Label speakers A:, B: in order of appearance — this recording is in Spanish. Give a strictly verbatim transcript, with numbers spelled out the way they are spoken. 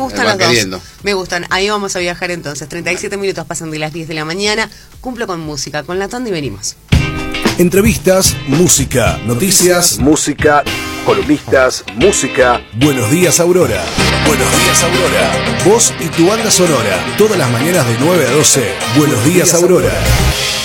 A: gustan
B: va
A: los
B: queriendo.
A: dos. Me gustan. Ahí vamos a viajar entonces. treinta y siete minutos pasan de las diez de la mañana. Cumplo con música, con la tanda y venimos.
C: Entrevistas, música, noticias, música, columnistas, música. Buenos días, Aurora. Buenos días, Aurora. Vos y tu banda sonora. Todas las mañanas de nueve a doce. Buenos días, Aurora.